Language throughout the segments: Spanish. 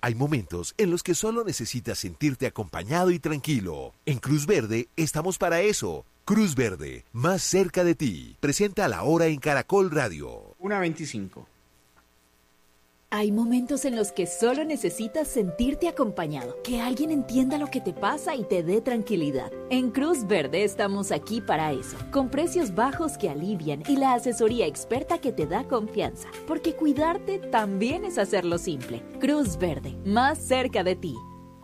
Hay momentos en los que solo necesitas sentirte acompañado y tranquilo. En Cruz Verde estamos para eso. Cruz Verde, más cerca de ti. Presenta La Hora en Caracol Radio. 1:25. Hay momentos en los que solo necesitas sentirte acompañado, que alguien entienda lo que te pasa y te dé tranquilidad. En Cruz Verde estamos aquí para eso, con precios bajos que alivian y la asesoría experta que te da confianza, porque cuidarte también es hacerlo simple. Cruz Verde, más cerca de ti.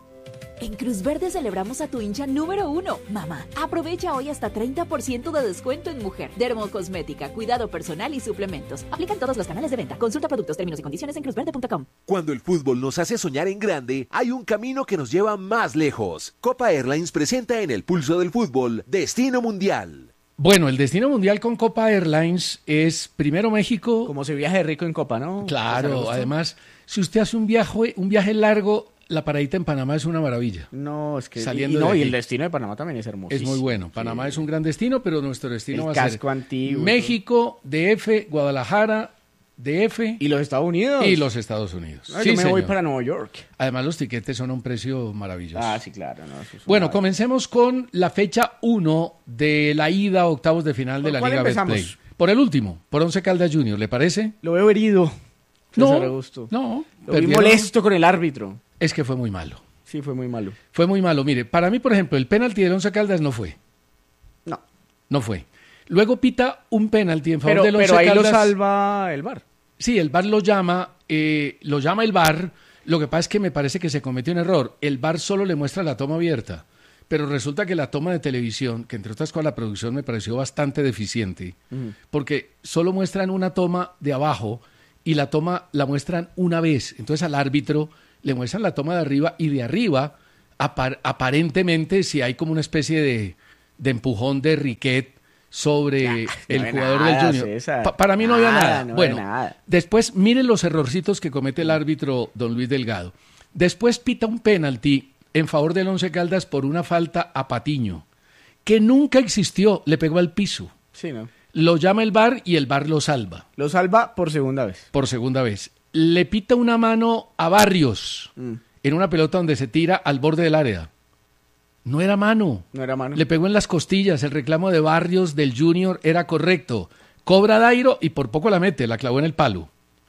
En Cruz Verde celebramos a tu hincha número 1, mamá. Aprovecha hoy hasta 30% de descuento en mujer, dermocosmética, cuidado personal y suplementos. Aplican todos los canales de venta. Consulta productos, términos y condiciones en cruzverde.com. Cuando el fútbol nos hace soñar en grande, hay un camino que nos lleva más lejos. Copa Airlines presenta en el pulso del fútbol Destino Mundial. Bueno, el destino mundial con Copa Airlines es primero México. Como se viaja de rico en Copa, ¿no? Claro, además, si usted hace un viaje largo, la paradita en Panamá es una maravilla. No, es que Saliendo y el destino de Panamá también es hermoso. Es muy bueno. Panamá es un gran destino, pero nuestro destino el va a ser casco antiguo, México, DF, Guadalajara, DF y los Estados Unidos. Y los Estados Unidos. No, yo me voy para Nueva York. Además, los tiquetes son a un precio maravilloso. Ah, sí, claro. No, eso es bueno, comencemos con la fecha 1 de la ida a octavos de final de la Liga Betplay. Por el último, por Once Caldas Junior, ¿le parece? Lo veo herido. No. Lo vi molesto con el árbitro. Es que fue muy malo. Sí, fue muy malo. Fue muy malo. Mire, para mí, por ejemplo, el penalti del Once Caldas no fue. No. No fue. Luego pita un penalti en favor del Once Caldas. Pero ahí lo salva el VAR. Sí, el VAR lo llama el VAR. Lo que pasa es que me parece que se cometió un error. El VAR solo le muestra la toma abierta. Pero resulta que la toma de televisión, que entre otras cosas la producción me pareció bastante deficiente, porque solo muestran una toma de abajo y la toma la muestran una vez. Entonces al árbitro le muestran la toma de arriba y de arriba aparentemente si hay como una especie de empujón de Riquet sobre el jugador del Junior. Para mí no había nada. Bueno, después miren los errorcitos que comete el árbitro don Luis Delgado. Después pita un penalti en favor del Once Caldas por una falta a Patiño, que nunca existió, le pegó al piso. Sí, ¿no? Lo llama el VAR y el VAR lo salva. Lo salva por segunda vez. Por segunda vez. Le pita una mano a Barrios en una pelota donde se tira al borde del área. No era mano. No era mano. Le pegó en las costillas. El reclamo de Barrios del Junior era correcto. Cobra Dairo y por poco la mete, la clavó en el palo.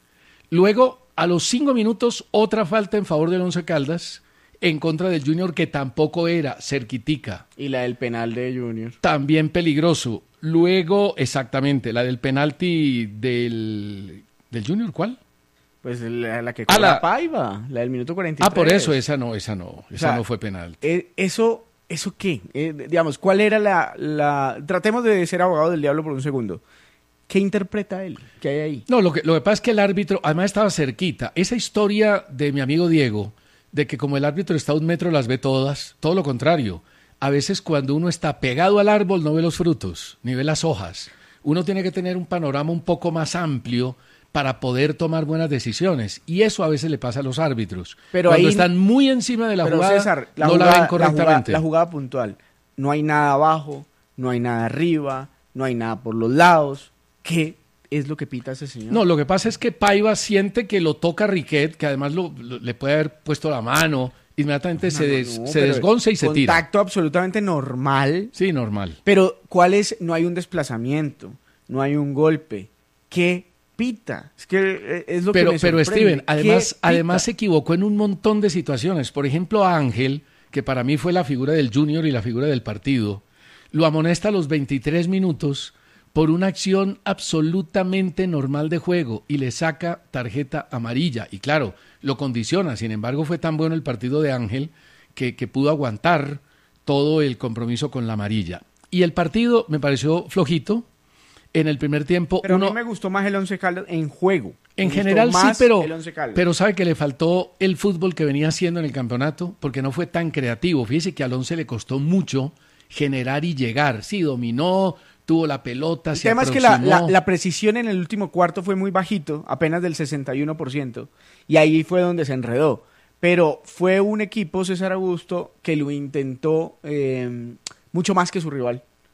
Luego, a los 5 minutos, otra falta en favor del Once Caldas en contra del Junior que tampoco era, cerquitica. Y la del penal de Junior. También peligroso. Luego, exactamente, la del penalti del Junior, ¿cuál? Pues la que cobra Paiva, la del minuto 43. Ah, por eso, esa no fue penalti. ¿Eso qué? Digamos, ¿cuál era la... Tratemos de ser abogado del diablo por un segundo. ¿Qué interpreta él? ¿Qué hay ahí? No, lo que pasa es que el árbitro, además estaba cerquita. Esa historia de mi amigo Diego, de que como el árbitro está a 1 metro las ve todas, todo lo contrario. A veces cuando uno está pegado al árbol no ve los frutos, ni ve las hojas. Uno tiene que tener un panorama un poco más amplio para poder tomar buenas decisiones. Y eso a veces le pasa a los árbitros. Pero cuando ahí, están muy encima de la jugada, César, no la ven correctamente. La jugada puntual. No hay nada abajo, no hay nada arriba, no hay nada por los lados. ¿Qué es lo que pita ese señor? No, lo que pasa es que Paiva siente que lo toca Riquet, que además le puede haber puesto la mano. Inmediatamente se desgonza y se tira. Contacto absolutamente normal. Sí, normal. Pero ¿cuál es? No hay un desplazamiento, no hay un golpe. ¿Qué pita? Es que es lo que me sorprende. Pero Steven, además se equivocó en un montón de situaciones. Por ejemplo, a Ángel, que para mí fue la figura del Junior y la figura del partido, lo amonesta a los 23 minutos por una acción absolutamente normal de juego y le saca tarjeta amarilla. Y claro, lo condiciona. Sin embargo, fue tan bueno el partido de Ángel que pudo aguantar todo el compromiso con la amarilla. Y el partido me pareció flojito. En el primer tiempo... Pero a mí me gustó más el Once Caldas en juego. En general sí, pero sabe que le faltó el fútbol que venía haciendo en el campeonato, porque no fue tan creativo. Fíjese que al Once le costó mucho generar y llegar. Sí, dominó, tuvo la pelota, se aproximó. El tema es que la precisión en el último cuarto fue muy bajito, apenas del 61%, y ahí fue donde se enredó. Pero fue un equipo, César Augusto, que lo intentó mucho más que su rival.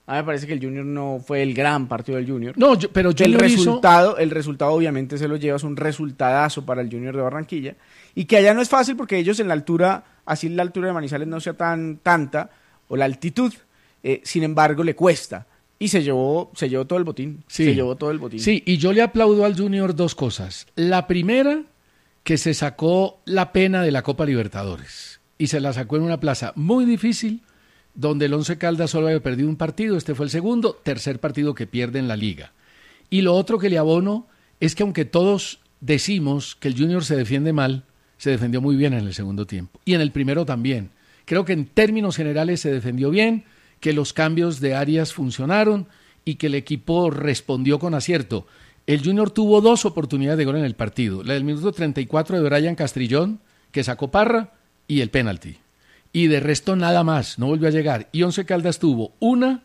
A mí me parece que el Junior no fue el gran partido del Junior. No, pero Junior el resultado obviamente se lo lleva, es un resultadazo para el Junior de Barranquilla. Y que allá no es fácil porque ellos en la altura, así la altura de Manizales no sea tanta, o la altitud, sin embargo le cuesta. Y se llevó todo el botín. Sí. Se llevó todo el botín. Sí, y yo le aplaudo al Junior dos cosas. La primera, que se sacó la pena de la Copa Libertadores. Y se la sacó en una plaza muy difícil, donde el Once Caldas solo había perdido un partido. Este fue el segundo, tercer partido que pierde en la liga. Y lo otro que le abono es que aunque todos decimos que el Junior se defiende mal, se defendió muy bien en el segundo tiempo. Y en el primero también. Creo que en términos generales se defendió bien, que los cambios de áreas funcionaron y que el equipo respondió con acierto. El Junior tuvo 2 oportunidades de gol en el partido. La del minuto 34 de Brian Castrillón, que sacó Parra, y el penalti. Y de resto nada más, no volvió a llegar. Y Once Caldas tuvo una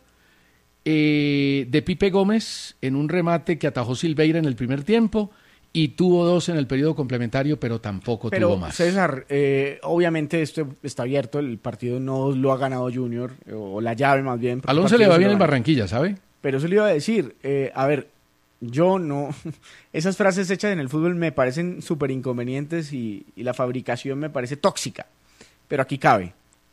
de Pipe Gómez en un remate que atajó Silveira en el primer tiempo, y tuvo 2 en el periodo complementario, pero tampoco tuvo más. César, obviamente esto está abierto, el partido no lo ha ganado Junior, o la llave más bien. Al Once le va bien en Barranquilla, ¿sabe? Pero eso le iba a decir, a ver, yo no... Esas frases hechas en el fútbol me parecen súper inconvenientes y la fabricación me parece tóxica, pero aquí cabe.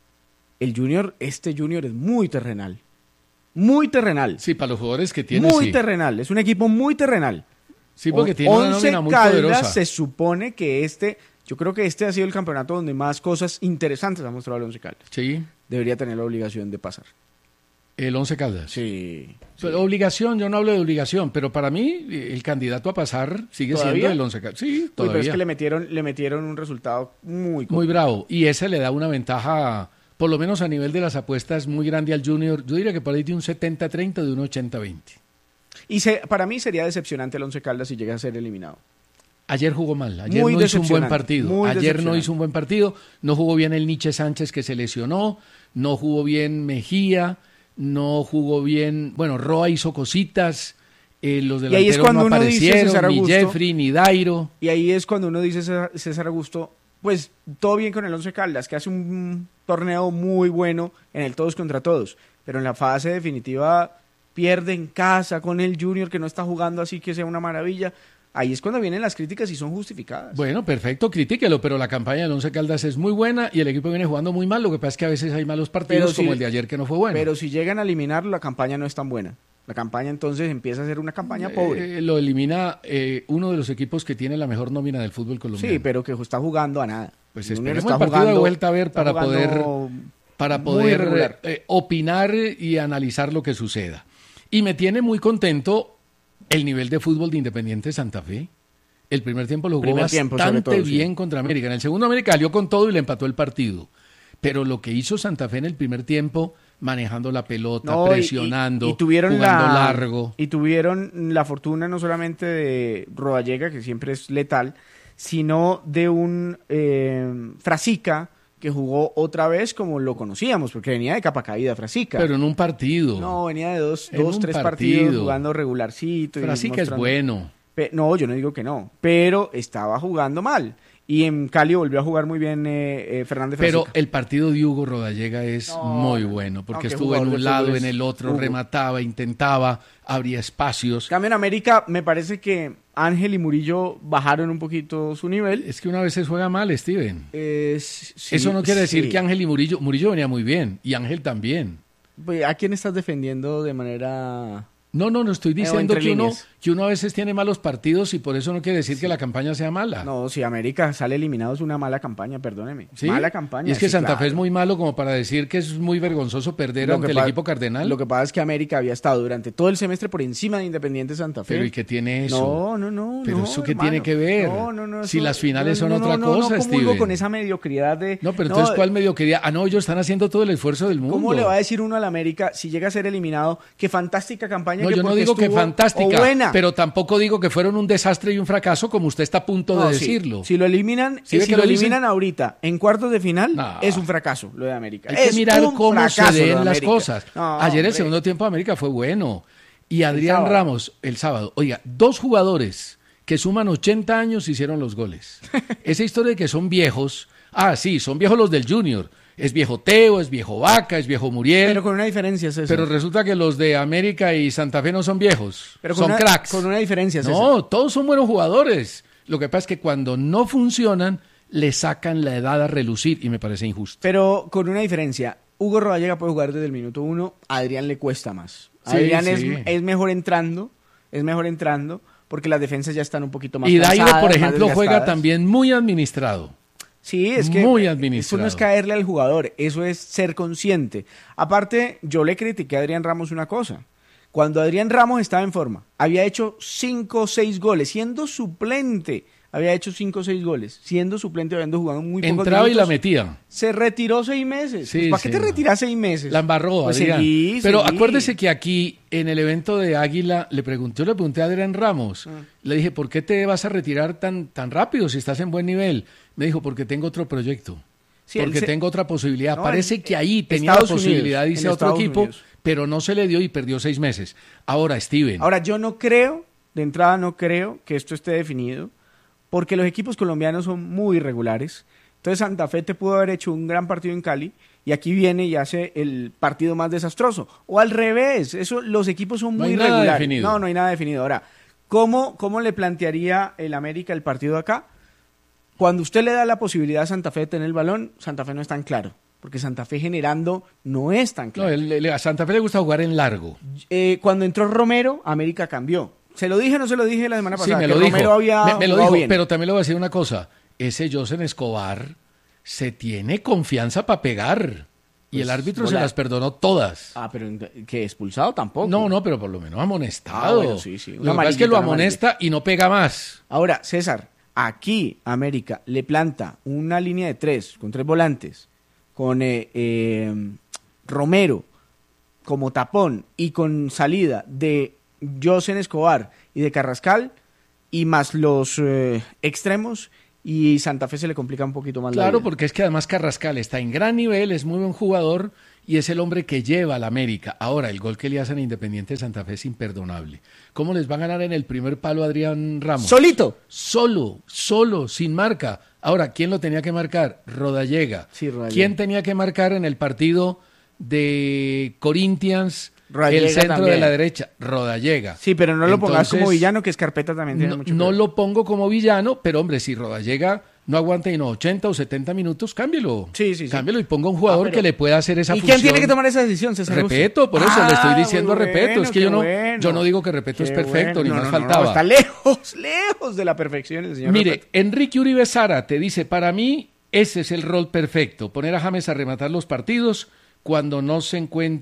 Este Junior es muy terrenal. Muy terrenal. Sí, para los jugadores que tiene, muy sí. terrenal, es un equipo muy terrenal. Sí, porque tiene una nómina muy poderosa. Se supone que yo creo que este ha sido el campeonato donde más cosas interesantes ha mostrado el Once Caldas. Sí. Debería tener la obligación de pasar. El Once Caldas. Sí. Pero obligación, yo no hablo de obligación, pero para mí el candidato a pasar sigue siendo el Once Caldas. Sí, todavía. Pero es que le metieron un resultado muy bravo. Y ese le da una ventaja, por lo menos a nivel de las apuestas, muy grande al Junior. Yo diría que por ahí de un 70-30, de un 80-20. Y para mí sería decepcionante el Once Caldas si llega a ser eliminado. Ayer jugó mal, ayer no hizo un buen partido. Ayer no hizo un buen partido, no jugó bien el Nietzsche Sánchez que se lesionó, no jugó bien Mejía, no jugó bien, bueno, Roa hizo cositas, los delanteros no aparecieron, ni Jeffrey, ni Dairo. Y ahí es cuando uno dice, César Augusto, pues todo bien con el Once Caldas, que hace un torneo muy bueno en el todos contra todos, pero en la fase definitiva pierde en casa con el Junior que no está jugando así que sea una maravilla. Ahí es cuando vienen las críticas y son justificadas. Bueno, perfecto, critíquelo, pero la campaña del Once Caldas es muy buena y el equipo viene jugando muy mal. Lo que pasa es que a veces hay malos partidos como el de ayer que no fue bueno. Pero si llegan a eliminarlo, la campaña no es tan buena. La campaña entonces empieza a ser una campaña pobre. Lo elimina uno de los equipos que tiene la mejor nómina del fútbol colombiano. Sí, pero que está jugando a nada. Pues esperemos el partido de vuelta a ver para poder opinar y analizar lo que suceda. Y me tiene muy contento el nivel de fútbol de Independiente Santa Fe. El primer tiempo lo jugó bastante bien contra América. En el segundo América salió con todo y le empató el partido. Pero lo que hizo Santa Fe en el primer tiempo, manejando la pelota, presionando, jugando largo. Y tuvieron la fortuna no solamente de Rodallega, que siempre es letal, sino de un Frasica, que jugó otra vez como lo conocíamos, porque venía de capa caída Frasica. Pero en un partido. No, venía de dos, tres partidos jugando regularcito. Frasica es bueno. No, yo no digo que no, pero estaba jugando mal. Y en Cali volvió a jugar muy bien Fernández Frasica. Pero el partido de Hugo Rodallega es muy bueno, porque estuvo en un lado, en el otro, Hugo remataba, intentaba, abría espacios. Cambio en América, me parece que Ángel y Murillo bajaron un poquito su nivel. Es que una vez se juega mal, Steven. Sí, eso no quiere decir que Ángel y Murillo venía muy bien, y Ángel también. ¿A quién estás defendiendo de manera...? No estoy diciendo que uno a veces tiene malos partidos y por eso no quiere decir que la campaña sea mala. No, si América sale eliminado es una mala campaña, perdóneme. ¿Sí? Mala campaña. Y es que Santa Fe es muy malo como para decir que es muy vergonzoso perder ante el equipo cardenal. Lo que pasa es que América había estado durante todo el semestre por encima de Independiente Santa Fe. Pero ¿y qué tiene eso? No. Pero eso qué tiene que ver. No. Si las finales son otra cosa, Steven. Con esa mediocridad de... No, pero entonces ¿cuál mediocridad? Ellos están haciendo todo el esfuerzo del mundo. ¿Cómo le va a decir uno al América si llega a ser eliminado? Qué fantástica campaña. No, yo no digo que fantástica, pero tampoco digo que fueron un desastre y un fracaso como usted está a punto de decirlo. Si lo eliminan, ahorita en cuartos de final, es un fracaso lo de América. Hay que mirar cómo se den las cosas. Ayer el segundo tiempo de América fue bueno. Y Adrián Ramos, el sábado, oiga, 2 jugadores que suman 80 años hicieron los goles. Esa historia de que son viejos, sí, son viejos los del Junior, Es viejo Teo, es viejo Vaca, es viejo Muriel. Pero con una diferencia, César. Pero resulta que los de América y Santa Fe no son viejos, Pero son cracks. Con una diferencia, César. No, todos son buenos jugadores. Lo que pasa es que cuando no funcionan, le sacan la edad a relucir y me parece injusto. Pero con una diferencia. Hugo Rodallega puede jugar desde el minuto 1, a Adrián le cuesta más. Sí, Adrián sí. es mejor entrando, porque las defensas ya están un poquito más Y Dairo, cansadas, por más ejemplo, juega desgastadas. también muy administrado. Sí, es que muy eso administrado. no es caerle al jugador, eso es ser consciente. Aparte, yo le critiqué a Adrián Ramos una cosa. Cuando Adrián Ramos estaba en forma, había hecho 5 o 6 goles, siendo suplente. Había hecho 5 o 6 goles, siendo suplente, habiendo jugado muy pocos Entraba y minutos. la metía. Se retiró 6 meses. Sí, ¿Para qué te retiras 6 meses? La embarró, Pues Adrián. seguí. Pero acuérdese que aquí, en el evento de Águila, yo le pregunté a Adrián Ramos, le dije, ¿por qué te vas a retirar tan rápido si estás en buen nivel? Me dijo, porque tengo otro proyecto, Sí, porque tengo otra posibilidad. No, Parece en que ahí tenía Estados la posibilidad, Unidos, dice en otro Estados equipo, Unidos. pero no se le dio y perdió 6 meses. Ahora, Steven. Ahora, yo no creo, de entrada no creo que esto esté definido, porque los equipos colombianos son muy irregulares. Entonces Santa Fe te pudo haber hecho un gran partido en Cali y aquí viene y hace el partido más desastroso. O al revés, los equipos son No muy hay nada irregulares. definido. No hay nada definido. Ahora, ¿cómo le plantearía el América el partido acá? Cuando usted le da la posibilidad a Santa Fe de tener el balón, Santa Fe no es tan claro, porque Santa Fe generando no es tan No, claro. a Santa Fe le gusta jugar en largo. Cuando entró Romero, América cambió. ¿Se lo dije o no se lo dije la semana pasada? Sí, me Que lo dijo. Romero había Me lo jugado dijo, bien. pero también le voy a decir una cosa. Ese Josen Escobar se tiene confianza para pegar. Y Pues, el árbitro se bola. las perdonó todas. Ah, pero que expulsado tampoco. No, pero por lo menos amonestado. Ah, bueno, sí. Lo que pasa es que lo Una amonesta y no pega más. Ahora, César, aquí América le planta una línea de 3 con 3 volantes, con Romero como tapón y con salida de Josen Escobar y de Carrascal y más los extremos, y Santa Fe se le complica un poquito más la Claro, vida. porque es que además Carrascal está en gran nivel, es muy buen jugador y es el hombre que lleva al América. Ahora, el gol que le hacen a Independiente de Santa Fe es imperdonable. ¿Cómo les va a ganar en el primer palo a Adrián Ramos? Solito. Solo, sin marca. Ahora, ¿quién lo tenía que marcar? Rodallega. Sí, Rodallega. ¿Quién tenía que marcar en el partido de Corinthians, Rodallega el centro también. de la derecha? Rodallega. Sí, pero no lo pongas como Entonces, villano, que Escarpeta también tiene mucho que No ver. lo pongo como villano, pero hombre, si Rodallega no aguanta y no 80 o 70 minutos, cámbielo. Sí. Cámbielo y ponga un jugador pero- que le pueda hacer esa ¿Y función. quién tiene que tomar esa decisión, César? Repeto, por eso le estoy diciendo muy Repeto. Es que qué yo no bueno. digo que Repeto es Qué perfecto, bueno. ni más No, faltaba. está lejos de la perfección el señor Mire, Repeto. Enrique Uribe Sara te dice, para mí ese es el rol perfecto, poner a James a rematar los partidos cuando no se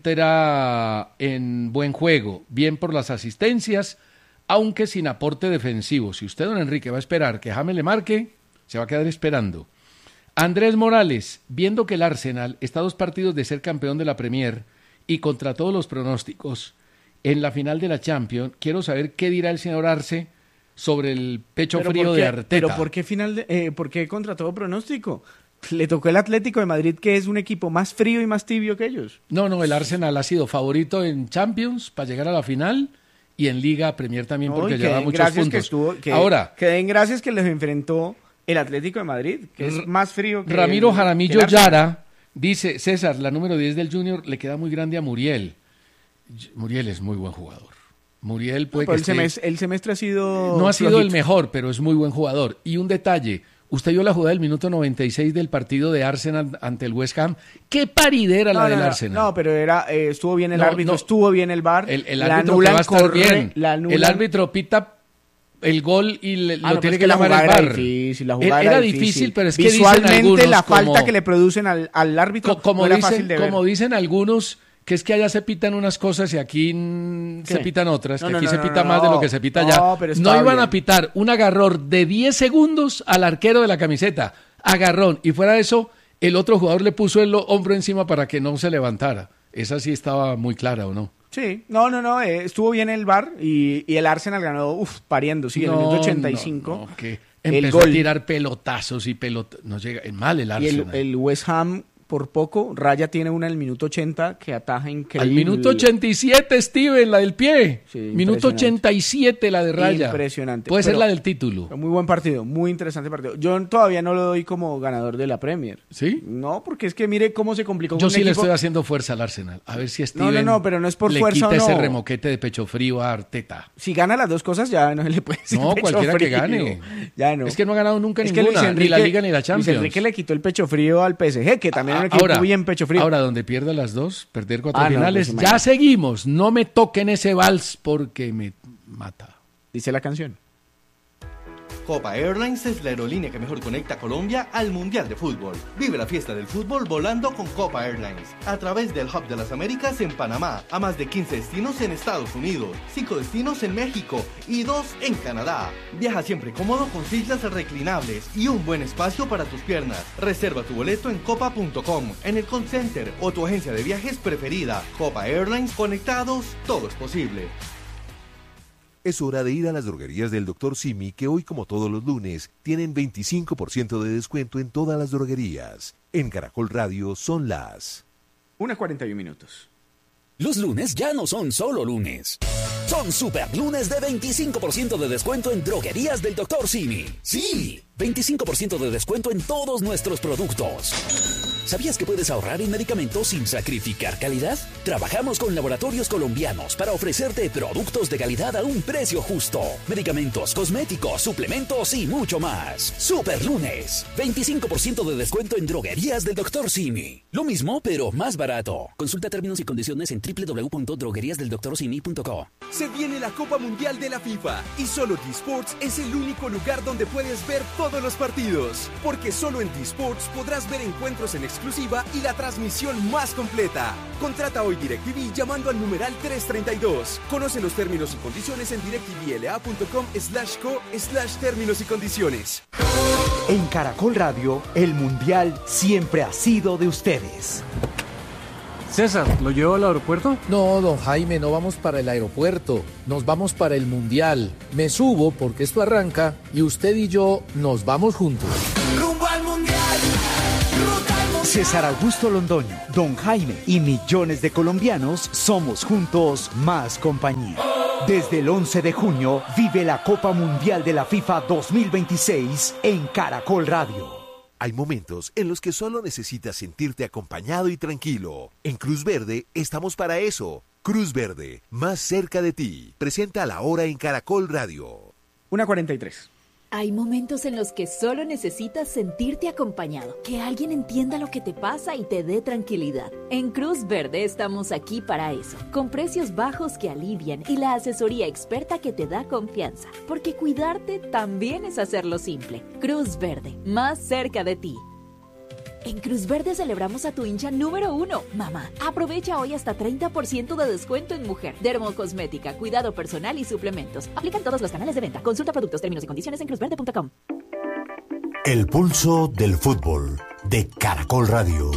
encuentra en buen juego, bien por las asistencias, aunque sin aporte defensivo. Si usted, don Enrique, va a esperar que James le marque, se va a quedar esperando. Andrés Morales, viendo que el Arsenal está a 2 partidos de ser campeón de la Premier y contra todos los pronósticos en la final de la Champions, quiero saber qué dirá el señor Arce sobre el pecho Pero frío ¿por qué? de Arteta. Pero ¿por qué contra todo pronóstico? Le tocó el Atlético de Madrid, que es un equipo más frío y más tibio que ellos. No, el Arsenal ha sido favorito en Champions para llegar a la final y en Liga Premier también porque No, y que lleva den muchos gracias puntos. Ahora, que den gracias que les enfrentó el Atlético de Madrid, que es más frío que Ramiro que Jaramillo el Arsenal. Yara dice, César, la número 10 del Junior le queda muy grande a Muriel. Muriel es muy buen jugador. Muriel puede Pero que el semestre ha sido no ha sido flojito. el mejor, pero es muy buen jugador. Y un detalle, usted vio la jugada del minuto 96 del partido de Arsenal ante el West Ham. ¡Qué paridera la del Arsenal! No, pero estuvo bien el No, árbitro, no. estuvo bien el VAR. El la árbitro que anulan, va a estar bien. la anulan. El árbitro pita el gol y lo no, tiene pero que la llamar al jugada era VAR. difícil, la jugada Era era difícil, pero es que visualmente dicen algunos la falta como- que le producen al árbitro como, no era dicen, fácil de ver. como dicen algunos, que es que allá se pitan unas cosas y aquí se ¿Qué? pitan otras, No, que no, aquí no, se no, pita no, más de no. lo que se pita No, allá. pero No está iban bien. a pitar un agarrón de 10 segundos al arquero de la camiseta. Agarrón. Y fuera de eso, el otro jugador le puso el hombro encima para que no se levantara. Esa sí estaba muy clara, ¿o no? Sí, no, estuvo bien el VAR y el Arsenal ganó, pariendo, sí, en el minuto 85. Que el empezó gol. a tirar pelotazos y no llega, mal el Y Arsenal. el West Ham por poco. Raya tiene una en el minuto 80 que ataja increíble. Al minuto 87, Steven, la del pie. Sí, minuto 87, la de Raya. Impresionante. Puede ser la del título. Muy buen partido, muy interesante partido. Yo todavía no lo doy como ganador de la Premier. ¿Sí? No, porque es que mire cómo se complicó. Yo con sí un le equipo... estoy haciendo fuerza al Arsenal. A ver si Steven No, pero no es por le fuerza quita o no. ese remoquete de pecho frío a Arteta. Si gana las dos cosas ya no se le puede decir No, pecho cualquiera frío. que gane. Ya no. Es que no ha ganado nunca Es que ninguna, ni la Liga ni la Champions. Luis Enrique le quitó el pecho frío al PSG, que también es un equipo bien pecho frío. Ahora, donde pierda las dos, perder 4 no, finales, pues, ya seguimos. No me toquen ese vals porque me mata. Dice la canción. Copa Airlines es la aerolínea que mejor conecta a Colombia al Mundial de Fútbol. Vive la fiesta del fútbol volando con Copa Airlines. A través del Hub de las Américas en Panamá, a más de 15 destinos en Estados Unidos, 5 destinos en México y 2 en Canadá. Viaja siempre cómodo con sillas reclinables y un buen espacio para tus piernas. Reserva tu boleto en copa.com, en el call center o tu agencia de viajes preferida. Copa Airlines, conectados, todo es posible. Es hora de ir a las droguerías del Dr. Simi, que hoy, como todos los lunes, tienen 25% de descuento en todas las droguerías. En Caracol Radio son las 1:41. Los lunes ya no son solo lunes. Son super lunes de 25% de descuento en droguerías del Dr. Simi. Sí, 25% de descuento en todos nuestros productos. ¿Sabías que puedes ahorrar en medicamentos sin sacrificar calidad? Trabajamos con laboratorios colombianos para ofrecerte productos de calidad a un precio justo. Medicamentos, cosméticos, suplementos y mucho más. Super lunes, 25% de descuento en droguerías del Dr. Simi. Lo mismo, pero más barato. Consulta términos y condiciones en www.drogueriasdeldoctorsimi.co. Se viene la Copa Mundial de la FIFA y solo D-Sports es el único lugar donde puedes ver todos los partidos. Porque solo en D-Sports podrás ver encuentros en exclusiva y la transmisión más completa. Contrata hoy DirecTV llamando al numeral 332. Conoce los términos y condiciones en directvla.com/co/términos y condiciones. En Caracol Radio, el Mundial siempre ha sido de ustedes. César, ¿lo llevo al aeropuerto? No, don Jaime, no vamos para el aeropuerto, nos vamos para el Mundial. Me subo porque esto arranca y usted y yo nos vamos juntos. ¡Rumbo al Mundial! César Augusto Londoño, don Jaime y millones de colombianos somos juntos más compañía. Desde el 11 de junio vive la Copa Mundial de la FIFA 2026 en Caracol Radio. Hay momentos en los que solo necesitas sentirte acompañado y tranquilo. En Cruz Verde estamos para eso. Cruz Verde, más cerca de ti. Presenta la hora en Caracol Radio. 1:43. Hay momentos en los que solo necesitas sentirte acompañado, que alguien entienda lo que te pasa y te dé tranquilidad. En Cruz Verde estamos aquí para eso, con precios bajos que alivian y la asesoría experta que te da confianza, porque cuidarte también es hacerlo simple. Cruz Verde, más cerca de ti. En Cruz Verde celebramos a tu hincha número 1, mamá. Aprovecha hoy hasta 30% de descuento en mujer, dermocosmética, cuidado personal y suplementos. Aplican todos los canales de venta. Consulta productos, términos y condiciones en cruzverde.com. El pulso del fútbol de Caracol Radio.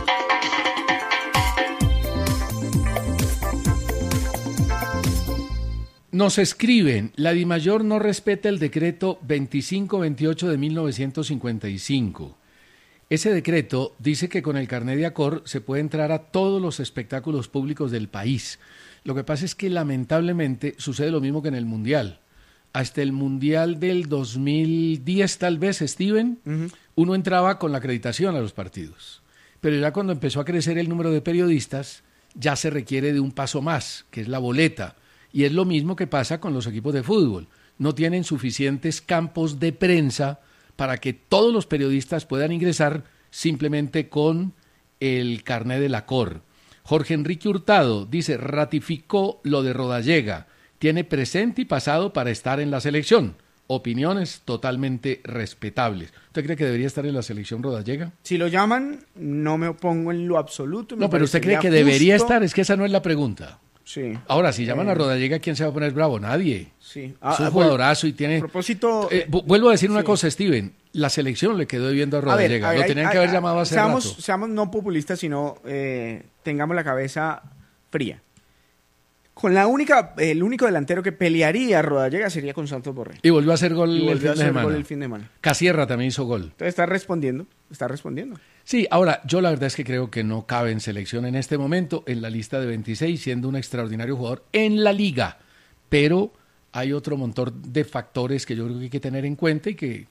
Nos escriben, la DIMAYOR no respeta el decreto 2528 de 1955. Ese decreto dice que con el carnet de Acor se puede entrar a todos los espectáculos públicos del país. Lo que pasa es que lamentablemente sucede lo mismo que en el Mundial. Hasta el Mundial del 2010 tal vez, Steven, uno entraba con la acreditación a los partidos. Pero ya cuando empezó a crecer el número de periodistas, ya se requiere de un paso más, que es la boleta. Y es lo mismo que pasa con los equipos de fútbol. No tienen suficientes campos de prensa para que todos los periodistas puedan ingresar simplemente con el carnet de la COR. Jorge Enrique Hurtado dice, ratificó lo de Rodallega, tiene presente y pasado para estar en la selección. Opiniones totalmente respetables. ¿Usted cree que debería estar en la selección Rodallega? Si lo llaman, no me opongo en lo absoluto. No, pero usted cree que debería estar, es que esa no es la pregunta. Sí. Ahora, si llaman a Rodallega, ¿quién se va a poner bravo? Nadie. Sí. Es un jugadorazo y tiene... A propósito... vuelvo a decir una cosa, Steven. La selección le quedó debiendo a Rodallega. Lo tenían que haber llamado hace rato. Seamos no populistas, sino tengamos la cabeza fría. Con el único delantero que pelearía Rodallega sería con Santos Borré. Y volvió a hacer gol Y el volvió a fin de hacer semana. gol el fin de semana. Casierra también hizo gol. Entonces está respondiendo. Sí, ahora, yo la verdad es que creo que no cabe en selección en este momento en la lista de 26, siendo un extraordinario jugador en la liga. Pero hay otro montón de factores que yo creo que hay que tener en cuenta y que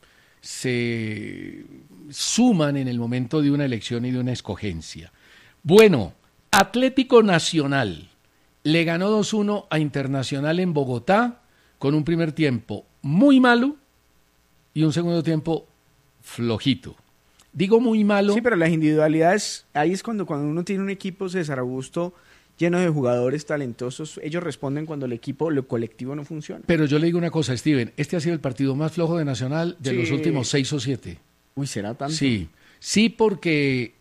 se suman en el momento de una elección y de una escogencia. Bueno, Atlético Nacional le ganó 2-1 a Internacional en Bogotá con un primer tiempo muy malo y un segundo tiempo flojito. Digo muy malo. Sí, pero las individualidades, ahí es cuando uno tiene un equipo, César Augusto, lleno de jugadores talentosos, ellos responden cuando el equipo, lo colectivo no funciona. Pero yo le digo una cosa, Steven, este ha sido el partido más flojo de Nacional de los últimos 6 o 7. Uy, ¿será tanto? Sí, porque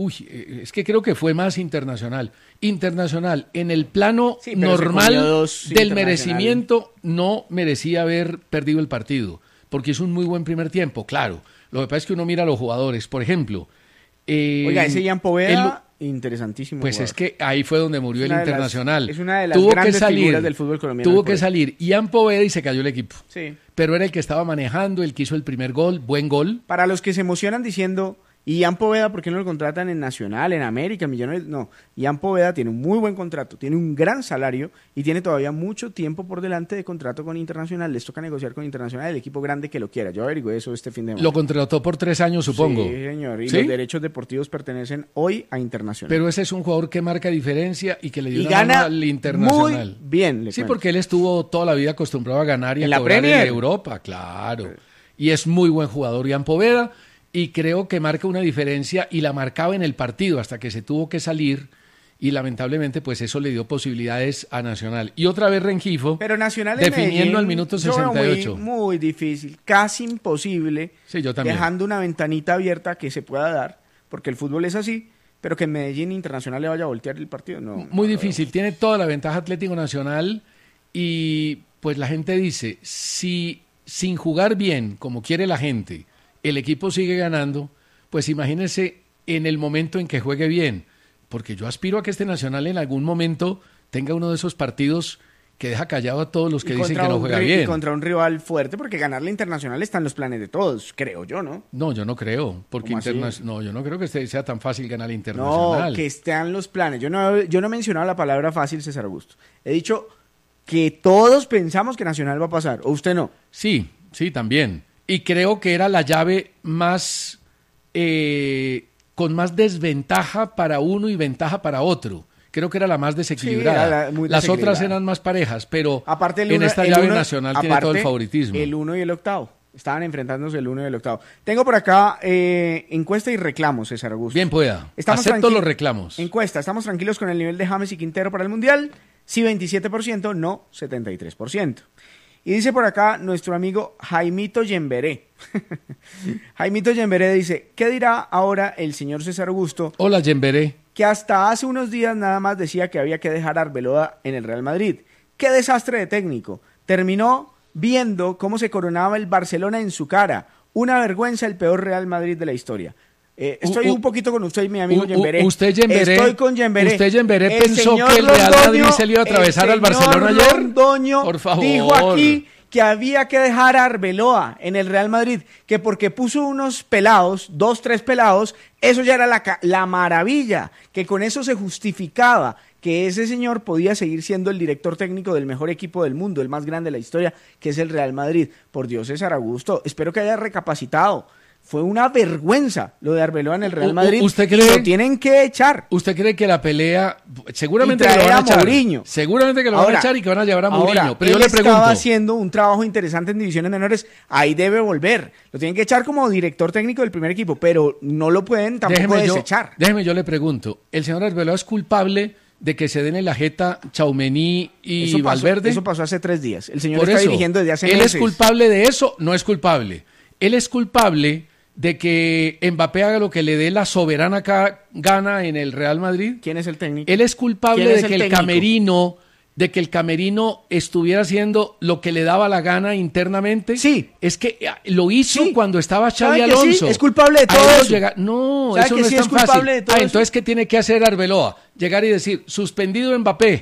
es que creo que fue más Internacional. Internacional, en el plano normal del merecimiento, no merecía haber perdido el partido, porque es un muy buen primer tiempo, claro. Lo que pasa es que uno mira a los jugadores, por ejemplo. Oiga, ese Ian Poveda, interesantísimo. Pues jugador. Es que ahí fue donde murió el Internacional. Es una de las grandes figuras del fútbol colombiano. Tuvo que salir Ian Poveda y se cayó el equipo. Sí. Pero era el que estaba manejando, el que hizo el primer gol, buen gol. Para los que se emocionan diciendo, Ian Poveda, ¿por qué no lo contratan en Nacional, en América, Millonarios? No, Ian Poveda tiene un muy buen contrato, tiene un gran salario y tiene todavía mucho tiempo por delante de contrato con Internacional. Les toca negociar con Internacional, el equipo grande que lo quiera. Yo averigué eso este fin de semana. Lo contrató por 3 años, supongo. Sí, señor, y ¿Sí? los derechos deportivos pertenecen hoy a Internacional. Pero ese es un jugador que marca diferencia y que le dio y una gana mano al Internacional. Muy bien. Sí, porque él estuvo toda la vida acostumbrado a ganar y en a la cobrar Premier. en Europa, claro. Y es muy buen jugador Ian Poveda. Y creo que marca una diferencia y la marcaba en el partido hasta que se tuvo que salir y lamentablemente pues eso le dio posibilidades a Nacional. Y otra vez Rengifo, pero Nacional definiendo Medellín, al minuto 68. Muy difícil, casi imposible, sí, yo también. Dejando una ventanita abierta que se pueda dar, porque el fútbol es así, pero que en Medellín Internacional le vaya a voltear el partido, no. Muy difícil, tiene toda la ventaja Atlético Nacional y pues la gente dice, si sin jugar bien, como quiere la gente, el equipo sigue ganando, pues imagínense en el momento en que juegue bien, porque yo aspiro a que este Nacional en algún momento tenga uno de esos partidos que deja callado a todos los que dicen que no juega bien. Y contra un rival fuerte, porque ganarle Internacional está en los planes de todos, creo yo, ¿no? No, yo no creo, porque no, yo no creo que sea tan fácil ganar Internacional. No, que estén los planes. Yo no he mencionado la palabra fácil, César Augusto. He dicho que todos pensamos que Nacional va a pasar, ¿o usted no? Sí, también. Y creo que era la llave más con más desventaja para uno y ventaja para otro. Creo que era la más desequilibrada. Sí, las otras eran más parejas, pero aparte en esta llave Nacional tiene todo el favoritismo. El 1 y el octavo. Estaban enfrentándose el 1 y el octavo. Tengo por acá encuesta y reclamos, César Augusto. Bien pueda. Acepto los reclamos. Encuesta. ¿Estamos tranquilos con el nivel de James y Quintero para el Mundial? Sí, 27%, no, 73%. Y dice por acá nuestro amigo Jaimito Yemberé. Jaimito Yemberé dice, ¿qué dirá ahora el señor César Augusto? Hola, Yemberé. Que hasta hace unos días nada más decía que había que dejar a Arbeloa en el Real Madrid. ¡Qué desastre de técnico! Terminó viendo cómo se coronaba el Barcelona en su cara. Una vergüenza, el peor Real Madrid de la historia. Estoy un poquito con usted, mi amigo Yemberé. Usted, Yemberé. Estoy con Yemberé. ¿Usted, Yemberé, pensó que el Real Madrid se le iba a atravesar al Barcelona ayer? Londoño por favor. Dijo aquí que había que dejar a Arbeloa en el Real Madrid, que porque puso unos pelados, 2, 3 pelados, eso ya era la maravilla, que con eso se justificaba que ese señor podía seguir siendo el director técnico del mejor equipo del mundo, el más grande de la historia, que es el Real Madrid. Por Dios, César Augusto, espero que haya recapacitado. Fue una vergüenza lo de Arbeloa en el Real Madrid. ¿Usted cree, y lo tienen que echar? ¿Usted cree que la pelea seguramente que lo van a echar? Mourinho. Seguramente que lo van a echar y que van a llevar a Mourinho. Pero yo le pregunto, estaba haciendo un trabajo interesante en divisiones menores, ahí debe volver. Lo tienen que echar como director técnico del primer equipo, pero no lo pueden tampoco desechar. Déjeme, yo le pregunto, ¿el señor Arbeloa es culpable de que se den en la jeta Tchouaméni y Valverde? Eso pasó hace 3 días. El señor está dirigiendo desde hace meses. ¿Él es culpable de eso? No es culpable. Él es culpable de que Mbappé haga lo que le dé la soberana gana en el Real Madrid. ¿Quién es el técnico? Él es culpable de que el camerino estuviera haciendo lo que le daba la gana internamente. Sí. Es que lo hizo cuando estaba Xabi Alonso. Sí? Es culpable de todo eso. No, eso no es tan fácil. Entonces, ¿qué tiene que hacer Arbeloa? Llegar y decir, suspendido Mbappé,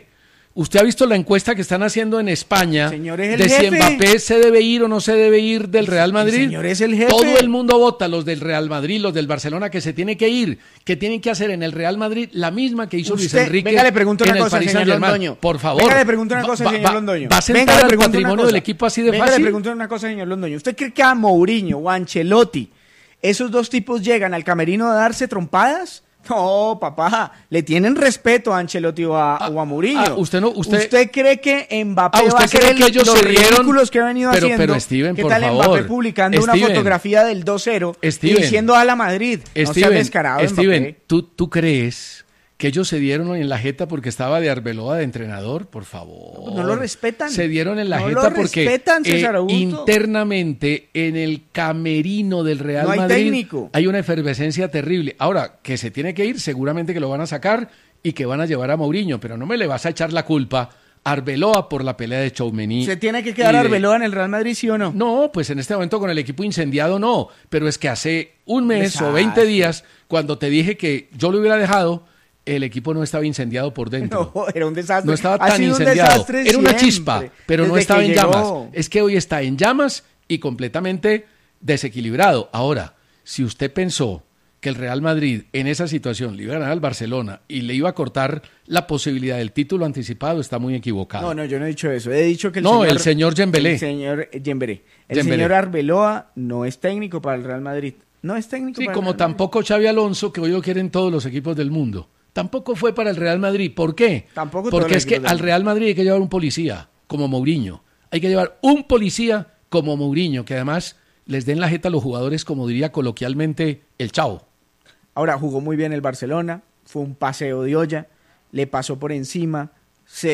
¿Usted ha visto la encuesta que están haciendo en España Señor, es el de si jefe. Mbappé se debe ir o no se debe ir del Real Madrid? Señor, es el jefe. Todo el mundo vota, los del Real Madrid, los del Barcelona, que se tiene que ir, que tienen que hacer en el Real Madrid la misma que hizo Luis Enrique venga, le pregunto en una el cosa, Paris señor Saint-Germain. Londoño. Por favor. Venga, le pregunto una cosa, señor Londoño. ¿Va a sentar al patrimonio del equipo así de Venga, fácil? le pregunto una cosa, señor Londoño. ¿Usted cree que a Mourinho o a Ancelotti esos dos tipos llegan al camerino a darse trompadas? No, papá, le tienen respeto a Ancelotti o a Mourinho. ¿Usted cree que Mbappé ¿usted va a hacer cree que ellos los se dieron? ridículos que ha venido haciendo? Pero Steven, ¿Qué por tal favor. Mbappé publicando una Steven. fotografía del 2-0 y Steven. diciendo a la Madrid? No seas descarado, Steven, Mbappé. ¿tú crees que ellos se dieron en la jeta porque estaba de Arbeloa de entrenador? Por favor. No lo respetan. Se dieron en la No jeta lo porque respetan, César Augusto. internamente en el camerino del Real No hay Madrid técnico. hay una efervescencia terrible. Ahora, que se tiene que ir, seguramente que lo van a sacar y que van a llevar a Mourinho, pero no me le vas a echar la culpa a Arbeloa por la pelea de Tchouaméni. ¿Se tiene que quedar Arbeloa en el Real Madrid, sí o no? No, pues en este momento con el equipo incendiado no, pero es que hace un mes o 20 Desastre. días, cuando te dije que yo lo hubiera dejado, el equipo no estaba incendiado por dentro. No, era un desastre. No estaba Ha tan sido un incendiado. desastre Era una siempre, chispa, pero no desde estaba que en llegó. llamas. Es que hoy está en llamas y completamente desequilibrado. Ahora, si usted pensó que el Real Madrid en esa situación le iba a ganar al Barcelona y le iba a cortar la posibilidad del título anticipado, está muy equivocado. No, yo no he dicho eso. He dicho que el señor Dembélé. El señor Dembélé. El Dembélé. señor Arbeloa no es técnico para el Real Madrid. No es técnico Sí, para como el Real Madrid. tampoco Xavi Alonso, que hoy lo quieren todos los equipos del mundo. Tampoco fue para el Real Madrid. ¿Por qué? Tampoco todos Porque los es que equipos del al Real Madrid hay que llevar un policía, como Mourinho. Hay que llevar un policía como Mourinho, que además les den la jeta a los jugadores, como diría coloquialmente el chavo. Ahora, jugó muy bien el Barcelona, fue un paseo de olla, le pasó por encima, se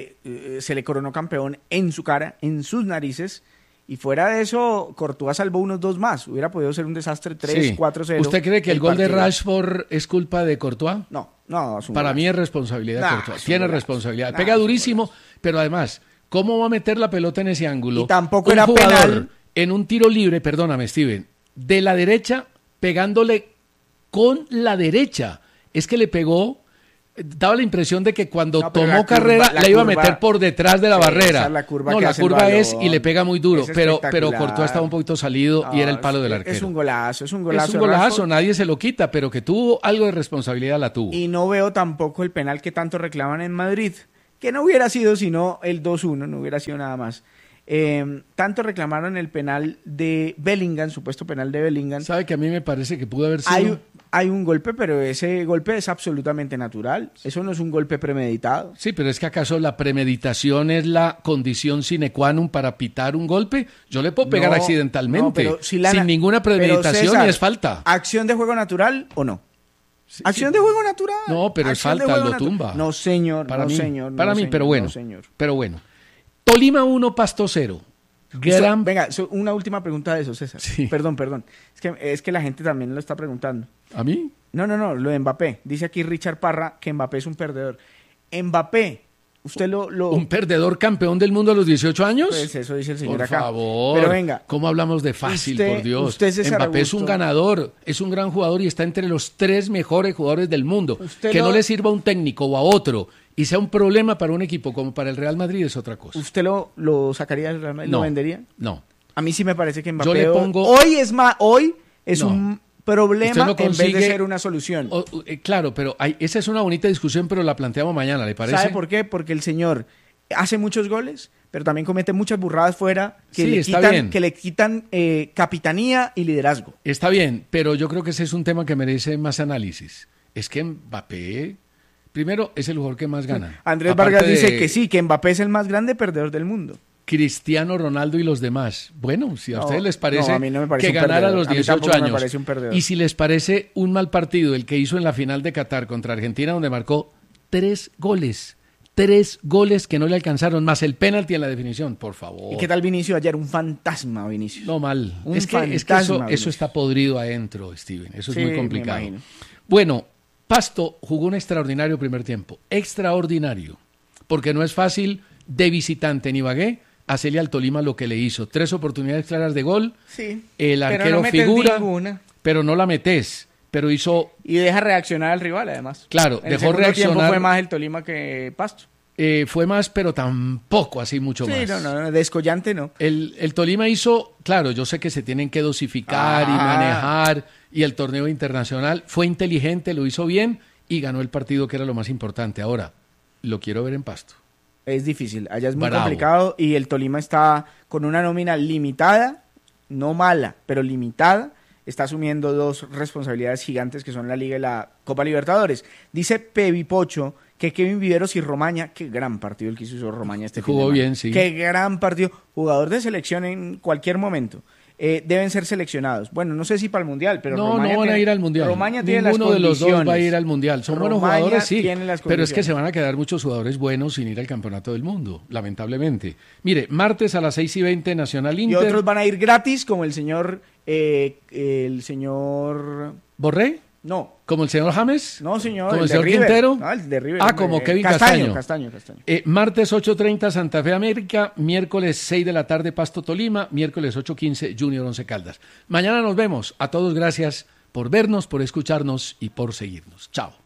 le coronó campeón en su cara, en sus narices, y fuera de eso, Courtois salvó unos dos más. Hubiera podido ser un desastre 3-4-0. ¿Usted cree que el gol de partido. Rashford es culpa de Courtois? No, es un Para golazo. mí es responsabilidad de Nah, Courtois. es un Tiene golazo. responsabilidad. Nah, Pega es un durísimo, pero además, ¿cómo va a meter la pelota en ese ángulo? Y tampoco un era jugador penal. en un tiro libre, perdóname, Steven, de la derecha, pegándole con la derecha. Es que le pegó, daba la impresión de que cuando No, pero tomó la curva- carrera la la iba a curva- meter por detrás de la Sí, barrera. esa es la curva no, que la hace el curva es balón. y le pega muy duro, Es pero espectacular. Courtois estaba un poquito salido y era el palo del arquero. Es un golazo, Es un golazo, nadie se lo quita, pero que tuvo algo de responsabilidad la tuvo. Y no veo tampoco el penal que tanto reclaman en Madrid, que no hubiera sido sino el 2-1, no hubiera sido nada más. Tanto reclamaron el penal de Bellingham, supuesto penal de Bellingham. ¿Sabe que a mí me parece que pudo haber sido? Hay un golpe, pero ese golpe es absolutamente natural. Eso no es un golpe premeditado. Sí, pero es que acaso la premeditación es la condición sine qua non para pitar un golpe. Yo le puedo pegar No, accidentalmente, no, pero si sin ninguna premeditación, pero, César, y es falta. ¿Acción de juego natural o no? ¿Acción de juego natural? No, pero es Acción de falta, juego lo tumba. No, señor, Para no, mí, señor. no, para mí, señor, pero bueno. no, señor. Pero bueno. Tolima 1, Pasto 0. Gran... Venga, una última pregunta de eso, César. Sí. Perdón. Es que la gente también lo está preguntando. ¿A mí? No, lo de Mbappé. Dice aquí Richard Parra que Mbappé es un perdedor. Mbappé, usted lo... ¿Un perdedor campeón del mundo a los 18 años? Pues eso dice el señor por acá. Por favor. Pero venga. ¿Cómo hablamos de fácil, por Dios? Usted, César Mbappé es un Augusto. ganador, es un gran jugador y está entre los 3 mejores jugadores del mundo. Usted Que lo- no le sirva a un técnico o a otro y sea un problema para un equipo como para el Real Madrid es otra cosa. ¿Usted lo sacaría del Real Madrid? No. ¿Lo vendería? No. A mí sí me parece que Mbappé... Yo le pongo- Hoy es No. un problema Usted no en vez consigue- de ser una solución. Claro, pero esa es una bonita discusión, pero la planteamos mañana, ¿le parece? ¿Sabe por qué? Porque el señor hace muchos goles, pero también comete muchas burradas fuera que, Sí, le, está quitan, bien. que le quitan capitanía y liderazgo. Está bien, pero yo creo que ese es un tema que merece más análisis. Es que Mbappé, primero, es el jugador que más gana. Andrés Aparte Vargas dice de que sí, que Mbappé es el más grande perdedor del mundo. Cristiano Ronaldo y los demás. Bueno, si a No, ustedes les parece, no, a mí no me parece que un ganar a perdedor. los A mí 18 tampoco me años. parece un perdedor. Y si les parece un mal partido el que hizo en la final de Qatar contra Argentina, donde marcó 3 goles. 3 goles que no le alcanzaron, más el penalti en la definición, por favor. ¿Y qué tal Vinicius ayer? Un fantasma, Vinicius. No, mal. Un Es que fantasma, eso Vinicius. está podrido adentro, Steven. Eso es Sí, muy me complicado. imagino. Bueno, Pasto jugó un extraordinario primer tiempo. Extraordinario. Porque no es fácil de visitante en Ibagué hacerle al Tolima lo que le hizo. 3 oportunidades claras de gol. Sí. El pero arquero no metes figura, ninguna. pero no la metes. Pero hizo, Y deja reaccionar al rival, además. claro, En el dejó segundo tiempo reaccionar. fue más el Tolima que Pasto. fue más, pero tampoco así mucho más. Sí, no, descollante no. El Tolima hizo, claro, yo sé que se tienen que dosificar y manejar, y el torneo internacional fue inteligente, lo hizo bien y ganó el partido, que era lo más importante. Ahora, lo quiero ver en Pasto. Es difícil, allá es muy complicado, y el Tolima está con una nómina limitada, no mala, pero limitada. Está asumiendo 2 responsabilidades gigantes, que son la Liga y la Copa Libertadores. Dice Pevipocho que Kevin Viveros y Romaña, qué gran partido el que hizo Romaña este fin de semana. Jugó bien, sí. Qué gran partido, jugador de selección en cualquier momento. Deben ser seleccionados. Bueno, no sé si para el Mundial, pero no van a ir al Mundial. Romaña tiene las condiciones. Ninguno de los dos va a ir al Mundial. Son buenos jugadores, sí, pero es que se van a quedar muchos jugadores buenos sin ir al Campeonato del Mundo, lamentablemente. Mire, martes a las 6:20 Nacional Inter. Y otros van a ir gratis, como el señor... ¿Borré? No. ¿Como el señor James? No, señor. ¿Como el señor Quintero? No, el de River. Como Kevin Castaño. Castaño. Martes 8:30 Santa Fe América, miércoles 6 de la tarde Pasto Tolima, miércoles 8:15 Junior Once Caldas. Mañana nos vemos. A todos gracias por vernos, por escucharnos y por seguirnos. Chao.